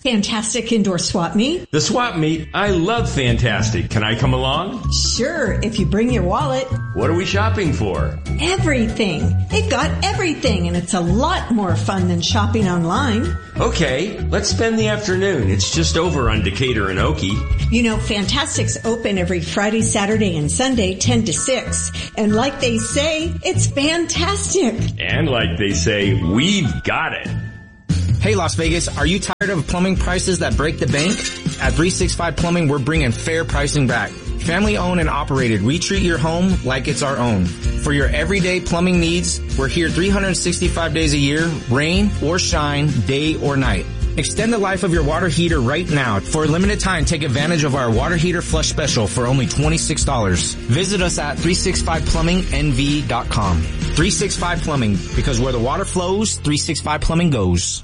Fantastic Indoor Swap Meet. The swap meet, I love Fantastic. Can I come along? Sure, if you bring your wallet. What are we shopping for? Everything. They've got everything, and it's a lot more fun than shopping online. Okay, let's spend the afternoon. It's just over on Decatur and Okie. You know, Fantastic's open every Friday, Saturday, and Sunday, 10 to 6. And like they say, it's fantastic. And like they say, we've got it. Hey Las Vegas, are you tired of plumbing prices that break the bank? At 365 Plumbing, we're bringing fair pricing back. Family owned and operated, we treat your home like it's our own. For your everyday plumbing needs, we're here 365 days a year, rain or shine, day or night. Extend the life of your water heater right now. For a limited time, take advantage of our water heater flush special for only $26. Visit us at 365plumbingnv.com. 365 Plumbing, because where the water flows, 365 Plumbing goes.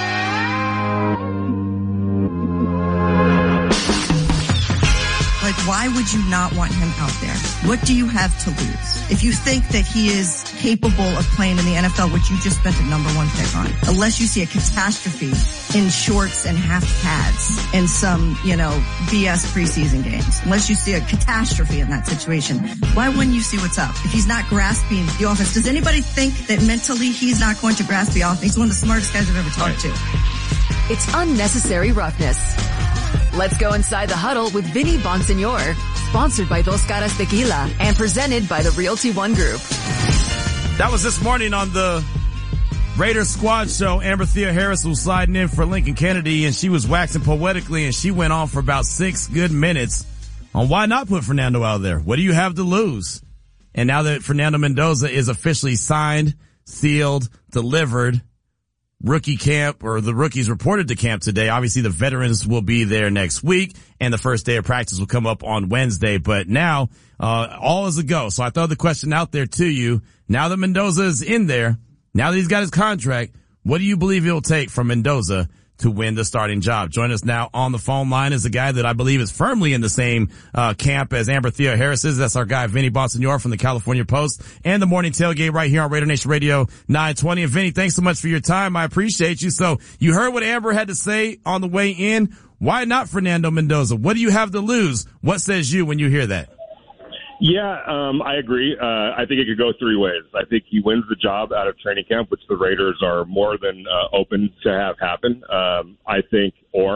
Like, why would you not want him out there? What do you have to lose? If you think that he is capable of playing in the NFL, which you just spent the number 1 pick on, unless you see a catastrophe in shorts and half pads in some, BS preseason games, unless you see a catastrophe in that situation, why wouldn't you see what's up? If he's not grasping the offense, does anybody think that mentally he's not going to grasp the offense? He's one of the smartest guys I've ever talked to. It's unnecessary roughness. Let's go inside the huddle with Vinny Bonsignor, sponsored by Dos Caras Tequila and presented by the Realty One Group. That was this morning on the Raiders Squad Show. Amber Thea Harris was sliding in for Lincoln Kennedy, and she was waxing poetically, and she went on for about 6 good minutes on why not put Fernando out there. What do you have to lose? And now that Fernando Mendoza is officially signed, sealed, delivered, rookie camp, or the rookies reported to camp today. Obviously the veterans will be there next week, and the first day of practice will come up on Wednesday. But now, all is a go. So I throw the question out there to you. Now that Mendoza is in there, now that he's got his contract, what do you believe it'll take from Mendoza to win the starting job? Join us now on the phone line is a guy that I believe is firmly in the same camp as Amber Thea Harris is. That's our guy, Vinny Bonsignor from the California Post and the Morning Tailgate right here on Raider Nation Radio 920. And Vinny, thanks so much for your time. I appreciate you. So you heard what Amber had to say on the way in. Why not Fernando Mendoza? What do you have to lose? What says you when you hear that? Yeah, I agree. I think it could go 3 ways. I think he wins the job out of training camp, which the Raiders are more than open to have happen. I think,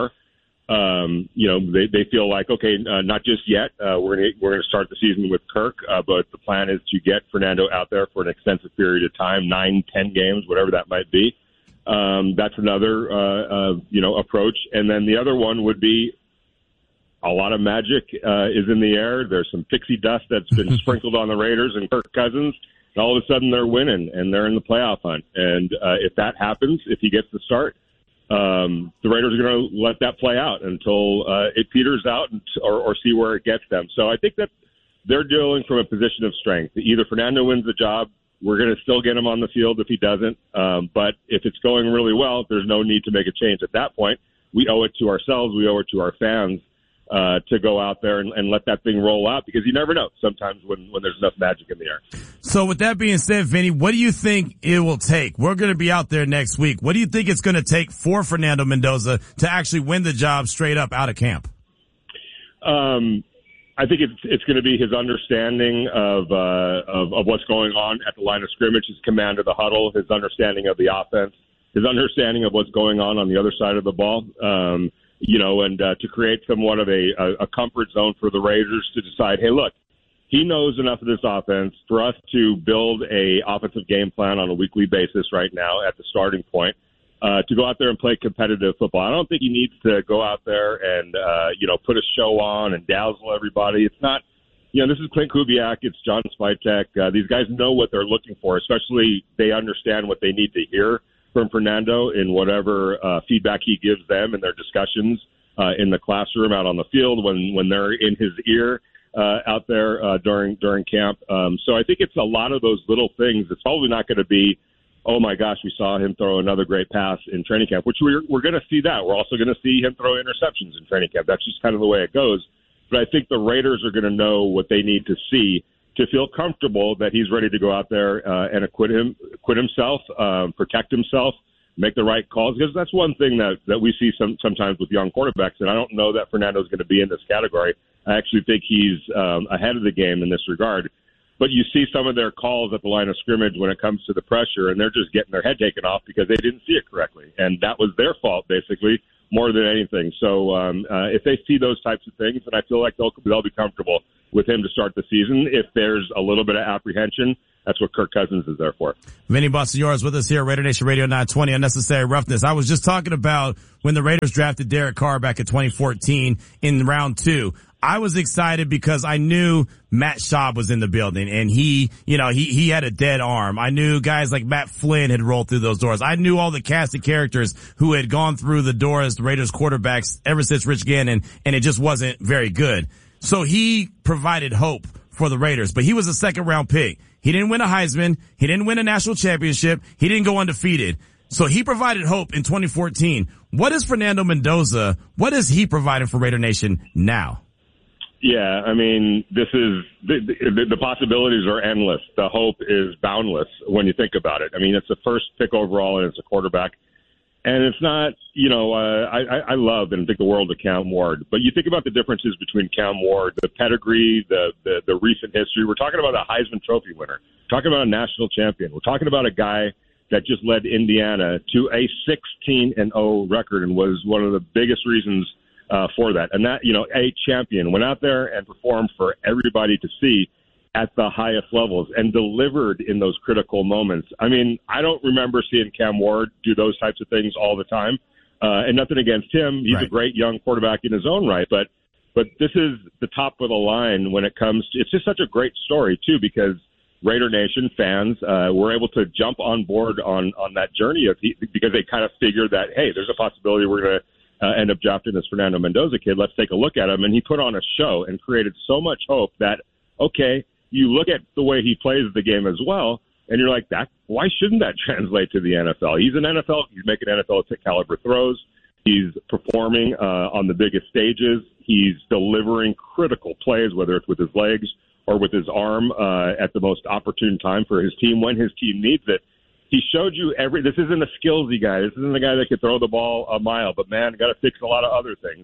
they feel like, okay, not just yet. We're gonna start the season with Kirk, but the plan is to get Fernando out there for an extensive period of time, 9-10 games, whatever that might be. That's another approach, and then the other one would be, a lot of magic is in the air. There's some pixie dust that's been sprinkled on the Raiders and Kirk Cousins, and all of a sudden they're winning and they're in the playoff hunt. And if that happens, if he gets the start, the Raiders are going to let that play out until it peters out or see where it gets them. So I think that they're dealing from a position of strength. Either Fernando wins the job, we're going to still get him on the field if he doesn't. But if it's going really well, there's no need to make a change at that point. We owe it to ourselves. We owe it to our fans to go out there and let that thing roll out, because you never know sometimes when there's enough magic in the air. So with that being said, Vinny, what do you think it will take? We're going to be out there next week. What do you think it's going to take for Fernando Mendoza to actually win the job straight up out of camp? I think it's going to be his understanding of what's going on at the line of scrimmage, his command of the huddle, his understanding of the offense, his understanding of what's going on the other side of the ball. And to create somewhat of a comfort zone for the Raiders to decide, hey, look, he knows enough of this offense for us to build a offensive game plan on a weekly basis right now at the starting point, to go out there and play competitive football. I don't think he needs to go out there and, put a show on and dazzle everybody. It's not, this is Clint Kubiak. It's John Spytek. These guys know what they're looking for, especially they understand what they need to hear from Fernando in whatever feedback he gives them in their discussions in the classroom, out on the field, when they're in his ear out there during camp. So I think it's a lot of those little things. It's probably not going to be, oh my gosh, we saw him throw another great pass in training camp, which we're going to see that. We're also going to see him throw interceptions in training camp. That's just kind of the way it goes. But I think the Raiders are going to know what they need to see to feel comfortable that he's ready to go out there and acquit himself, protect himself, make the right calls, because that's one thing that we see sometimes with young quarterbacks, and I don't know that Fernando's going to be in this category. I actually think he's ahead of the game in this regard. But you see some of their calls at the line of scrimmage when it comes to the pressure, and they're just getting their head taken off because they didn't see it correctly. And that was their fault, basically, more than anything. So if they see those types of things, then I feel like they'll be comfortable with him to start the season. If there's a little bit of apprehension, that's what Kirk Cousins is there for. Vinny Bonsignore is with us here at Raider Nation Radio 920, Unnecessary Roughness. I was just talking about when the Raiders drafted Derek Carr back in 2014 in round 2. I was excited because I knew Matt Schaub was in the building, and he had a dead arm. I knew guys like Matt Flynn had rolled through those doors. I knew all the cast of characters who had gone through the door as the Raiders quarterbacks ever since Rich Gannon, and it just wasn't very good. So he provided hope for the Raiders, but he was a second-round pick. He didn't win a Heisman. He didn't win a national championship. He didn't go undefeated. So he provided hope in 2014. What is Fernando Mendoza? What is he providing for Raider Nation now? Yeah, I mean, this is the possibilities are endless. The hope is boundless when you think about it. I mean, it's the first pick overall, and it's a quarterback. And it's not, I love and think the world of Cam Ward. But you think about the differences between Cam Ward, the pedigree, the recent history. We're talking about a Heisman Trophy winner. We're talking about a national champion. We're talking about a guy that just led Indiana to a 16-0 record and was one of the biggest reasons for that. And that, a champion went out there and performed for everybody to see at the highest levels and delivered in those critical moments. I mean, I don't remember seeing Cam Ward do those types of things all the time. And nothing against him. He's a great young quarterback in his own right. But this is the top of the line when it comes to, it's just such a great story too, because Raider Nation fans were able to jump on board on that journey because they kind of figured that, hey, there's a possibility we're going to end up drafting this Fernando Mendoza kid. Let's take a look at him. And he put on a show and created so much hope that, okay, you look at the way he plays the game as well, and you're like, why shouldn't that translate to the NFL? He's he's making NFL caliber throws. He's performing on the biggest stages. He's delivering critical plays, whether it's with his legs or with his arm at the most opportune time for his team when his team needs it. He showed you this isn't a skillsy guy. This isn't a guy that could throw the ball a mile, but man, got to fix a lot of other things.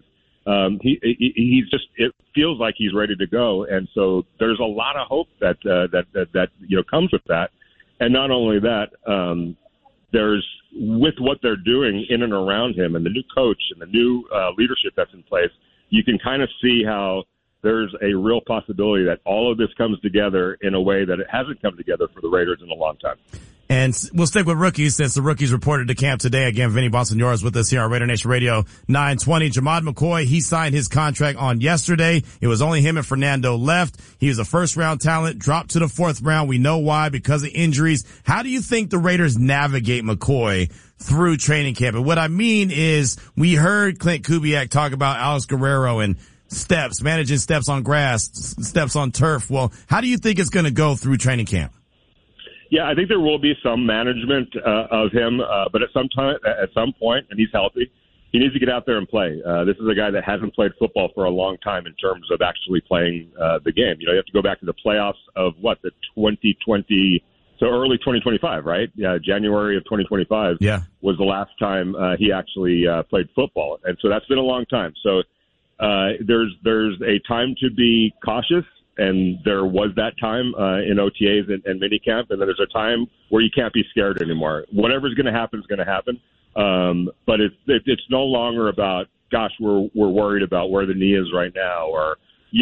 It feels like he's ready to go. And so there's a lot of hope that comes with that. And not only that, there's with what they're doing in and around him and the new coach and the new leadership that's in place, you can kind of see how there's a real possibility that all of this comes together in a way that it hasn't come together for the Raiders in a long time. And we'll stick with rookies since the rookies reported to camp today. Again, Vinny Bonsignore is with us here on Raider Nation Radio 920. Jamad McCoy, he signed his contract on yesterday. It was only him and Fernando left. He was a first-round talent, dropped to the 4th round. We know why, because of injuries. How do you think the Raiders navigate McCoy through training camp? And what I mean is, we heard Clint Kubiak talk about Alex Guerrero and steps, managing steps on grass, steps on turf. Well, how do you think it's going to go through training camp? Yeah, I think there will be some management of him, but at some point, and he's healthy, he needs to get out there and play. This is a guy that hasn't played football for a long time in terms of actually playing the game. You have to go back to the playoffs of the 2020, so early 2025, right? Yeah, January of 2025 was the last time he actually played football, and so that's been a long time. So there's a time to be cautious. And there was that time in OTAs and minicamp, and then there's a time where you can't be scared anymore. Whatever's going to happen is going to happen. But it's no longer about, gosh, we're worried about where the knee is right now, or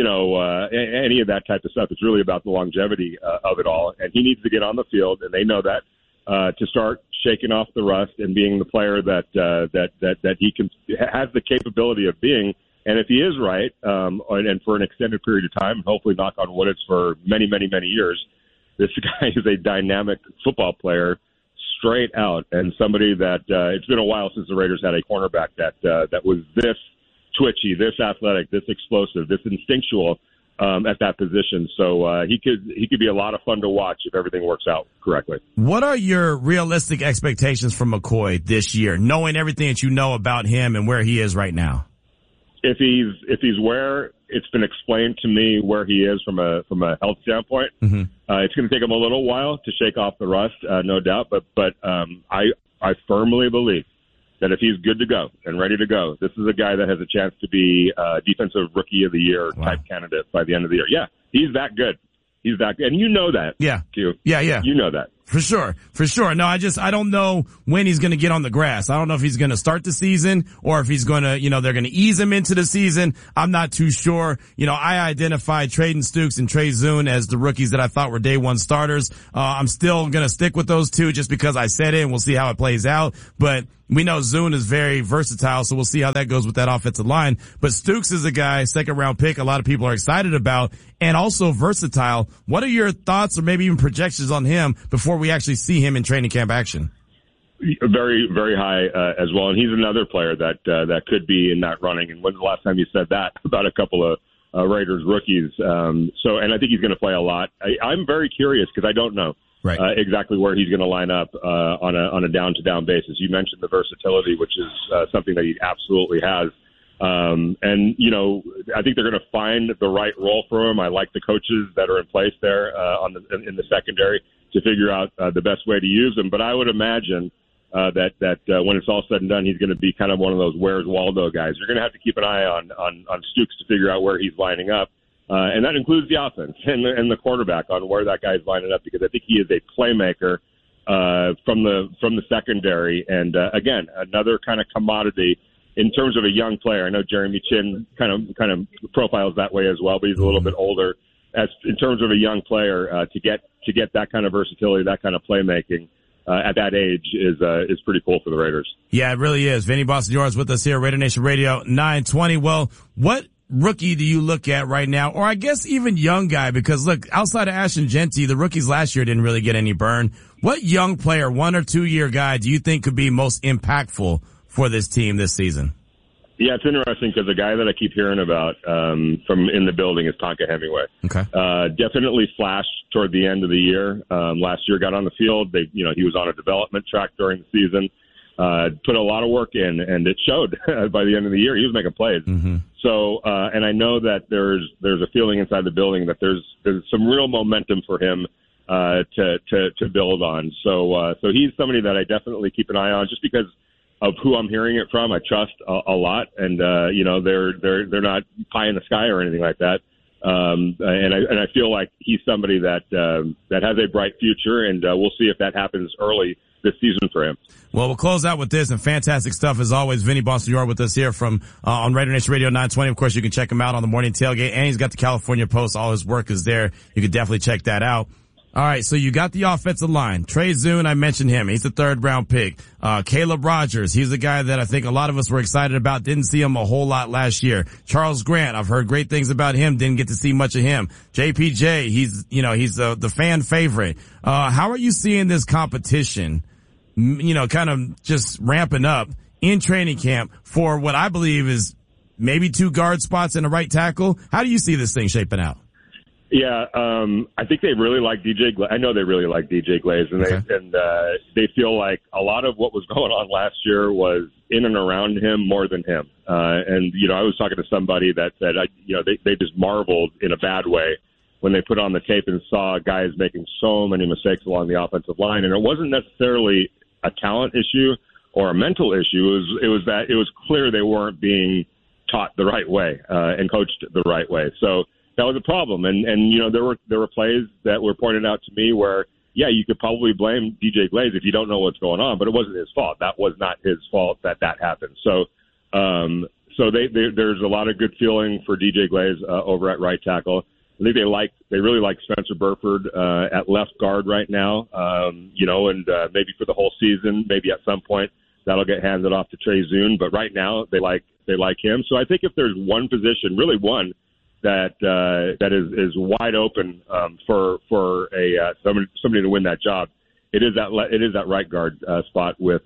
any of that type of stuff. It's really about the longevity of it all. And he needs to get on the field, and they know that to start shaking off the rust and being the player that he has the capability of being. And if he is right, and for an extended period of time, hopefully, knock on wood, it's for many, many, many years, this guy is a dynamic football player straight out, and somebody that it's been a while since the Raiders had a cornerback that was this twitchy, this athletic, this explosive, this instinctual at that position. So he could be a lot of fun to watch if everything works out correctly. What are your realistic expectations from McCoy this year, knowing everything that you know about him and where he is right now? If he's where it's been explained to me where he is from a health standpoint, it's going to take him a little while to shake off the rust, no doubt. But I I firmly believe that if he's good to go and ready to go, this is a guy that has a chance to be defensive rookie of the year type candidate by the end of the year. Yeah, he's that good. He's that good. And you know that. Yeah. Q. Yeah. You know that. For sure. No, I don't know when he's going to get on the grass. I don't know if he's going to start the season or if he's going to, they're going to ease him into the season. I'm not too sure. I identified Traden Stukes and Trey Zune as the rookies that I thought were day one starters. I'm still going to stick with those two just because I said it, and we'll see how it plays out. But we know Zune is very versatile, so we'll see how that goes with that offensive line. But Stukes is a guy, second round pick, a lot of people are excited about, and also versatile. What are your thoughts or maybe even projections on him before we actually see him in training camp action? Very, very high as well. And he's another player that could be in that running. And when's the last time you said that about a couple of Raiders rookies? And I think he's going to play a lot. I'm very curious because I don't know. Right. Exactly where he's going to line up on a down-to-down basis. You mentioned the versatility, which is something that he absolutely has. And I think they're going to find the right role for him. I like the coaches that are in place there in the secondary to figure out the best way to use him. But I would imagine that when it's all said and done, he's going to be kind of one of those Where's Waldo guys. You're going to have to keep an eye on Stukes to figure out where he's lining up. And that includes the offense and the quarterback on where that guy's lining up, because I think he is a playmaker from the secondary. And again, another kind of commodity in terms of a young player. I know Jeremy Chin kind of profiles that way as well, but he's a little bit older. As in terms of a young player, to get that kind of versatility, that kind of playmaking at that age is pretty cool for the Raiders. Yeah, it really is. Vinny Bonsignore is with us here, Raider Nation Radio 920. Well, what rookie do you look at right now, or I guess even young guy, because look, outside of Ashton Jeanty, the rookies last year didn't really get any burn. What young player, 1 or 2 year guy, do you think could be most impactful for this team this season? Yeah, it's interesting because the guy that I keep hearing about from in the building is Tonka Hemingway. Okay, definitely flashed toward the end of the year. Last year, got on the field. He was on a development track during the season. Put a lot of work in, and it showed by the end of the year. He was making plays. Mm-hmm. So, and I know that there's a feeling inside the building that there's some real momentum for him to build on. So he's somebody that I definitely keep an eye on, just because of who I'm hearing it from. I trust a lot, and they're not pie in the sky or anything like that. And I feel like he's somebody that has a bright future, and we'll see if that happens early this season for him. Well, we'll close out with this, and fantastic stuff as always. Vinny Bonsignore with us here from on Raider Nation Radio 920. Of course, you can check him out on the Morning Tailgate, and he's got the California Post. All his work is there. You can definitely check that out. All right, so you got the offensive line. Trey Zune, I mentioned him. He's the 3rd round pick. Caleb Rogers, he's the guy that I think a lot of us were excited about. Didn't see him a whole lot last year. Charles Grant, I've heard great things about him. Didn't get to see much of him. JPJ, he's the fan favorite. How are you seeing this competition, kind of just ramping up in training camp for what I believe is maybe 2 guard spots and a right tackle? How do you see this thing shaping out? Yeah, I think they really like DJ Glaze. I know they really like DJ Glaze, and they feel like a lot of what was going on last year was in and around him more than him. And I was talking to somebody that said, they just marveled in a bad way when they put on the tape and saw guys making so many mistakes along the offensive line, and it wasn't necessarily a talent issue or a mental issue. It was clear they weren't being taught the right way and coached the right way. So that was a problem, and there were plays that were pointed out to me where, yeah, you could probably blame DJ Glaze if you don't know what's going on, but it wasn't his fault. That was not his fault that happened. So there's a lot of good feeling for DJ Glaze over at right tackle. I think they really like Spencer Burford at left guard right now, and maybe for the whole season, maybe at some point that'll get handed off to Trey Zune. But right now they like him. So I think if there's one position, really one, that is wide open for somebody to win that job, it is that right guard spot with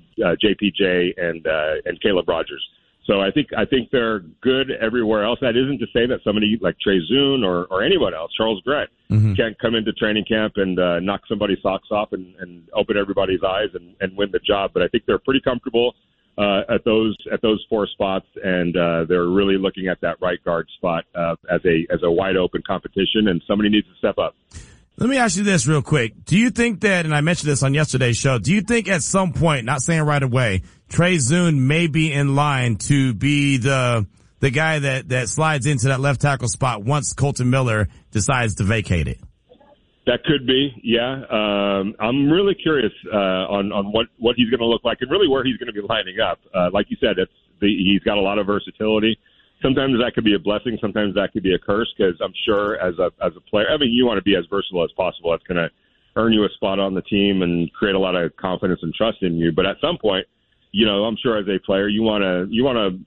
JPJ and Caleb Rogers. So I think they're good everywhere else. That isn't to say that somebody like Trey Zune or anyone else, Charles Grant, can't come into training camp and knock somebody's socks off and open everybody's eyes and win the job. But I think they're pretty comfortable at those 4 spots, and they're really looking at that right guard spot as a wide open competition, and somebody needs to step up. Let me ask you this real quick. Do you think that, and I mentioned this on yesterday's show, do you think at some point, not saying right away, Trey Zune may be in line to be the guy that slides into that left tackle spot once Colton Miller decides to vacate it? That could be, yeah. I'm really curious on what he's going to look like and really where he's going to be lining up. Like you said, he's got a lot of versatility. Sometimes that could be a blessing. Sometimes that could be a curse because I'm sure as a player, I mean, you want to be as versatile as possible. That's going to earn you a spot on the team and create a lot of confidence and trust in you. But at some point, I'm sure as a player, you want to